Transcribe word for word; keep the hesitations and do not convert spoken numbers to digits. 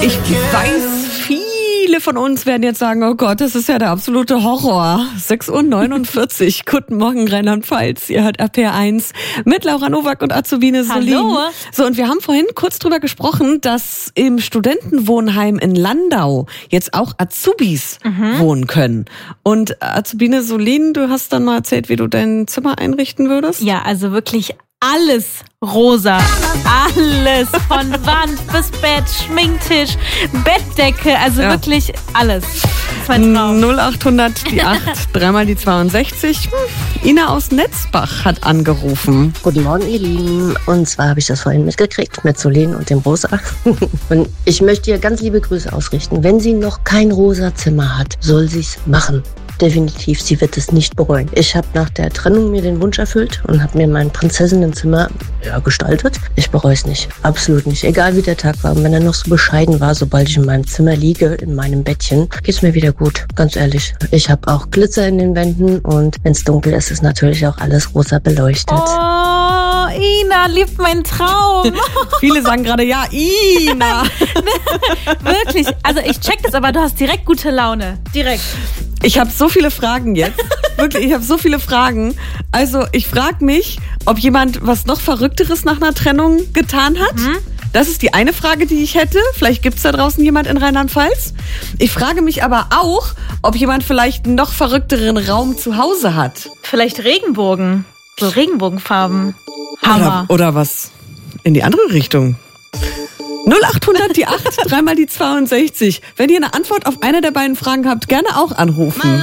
Ich weiß, viele von uns werden jetzt sagen, oh Gott, das ist ja der absolute Horror. sechs Uhr neunundvierzig, guten Morgen Rheinland-Pfalz. Ihr hört R P R eins mit Laura Nowak und Azubine Solin. Hallo. So, und wir haben vorhin kurz drüber gesprochen, dass im Studentenwohnheim in Landau jetzt auch Azubis mhm. wohnen können. Und Azubine Solin, du hast dann mal erzählt, wie du dein Zimmer einrichten würdest? Ja, also wirklich alles rosa. Alles. Von Wand bis Bett, Schminktisch, Bettdecke. Also ja. wirklich alles. Das ist mein Traum. null achthundert, die acht, dreimal die zweiundsechzig. Ina aus Netzbach hat angerufen. Guten Morgen, ihr Lieben. Und zwar habe ich das vorhin mitgekriegt mit Solin und dem Rosa. Und ich möchte ihr ganz liebe Grüße ausrichten. Wenn sie noch kein rosa Zimmer hat, soll sie es machen. Definitiv, sie wird es nicht bereuen. Ich habe nach der Trennung mir den Wunsch erfüllt und habe mir mein Prinzessinnenzimmer ja, gestaltet. Ich bereue es nicht, absolut nicht. Egal wie der Tag war und wenn er noch so bescheiden war, sobald ich in meinem Zimmer liege, in meinem Bettchen, geht es mir wieder gut, ganz ehrlich. Ich habe auch Glitzer in den Wänden und wenn es dunkel ist, ist natürlich auch alles rosa beleuchtet. Oh, Ina, liebt mein Traum. Viele sagen gerade, ja, Ina. Wirklich, also ich check das, aber du hast direkt gute Laune. Direkt. Ich habe so viele Fragen jetzt. Wirklich, ich habe so viele Fragen. Also ich frage mich, ob jemand was noch Verrückteres nach einer Trennung getan hat. Mhm. Das ist die eine Frage, die ich hätte. Vielleicht gibt's da draußen jemand in Rheinland-Pfalz. Ich frage mich aber auch, ob jemand vielleicht einen noch verrückteren Raum zu Hause hat. Vielleicht Regenbogen. So Regenbogenfarben. Hammer. Oder, oder was in die andere Richtung. null achthundert, die acht, dreimal die zweiundsechzig. Wenn ihr eine Antwort auf eine der beiden Fragen habt, gerne auch anrufen.